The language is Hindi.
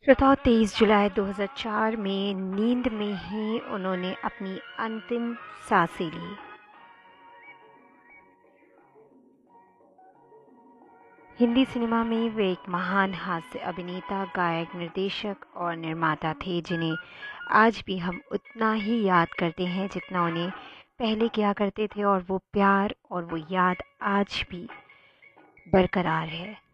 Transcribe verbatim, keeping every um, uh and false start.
श्रोताओ, तेईस जुलाई दो हज़ार चार में नींद में ही उन्होंने अपनी अंतिम सांसें ली। हिंदी सिनेमा में वे एक महान हास्य अभिनेता, गायक, निर्देशक और निर्माता थे, जिन्हें आज भी हम उतना ही याद करते हैं जितना उन्हें पहले किया करते थे, और वो प्यार और वो याद आज भी बरकरार है।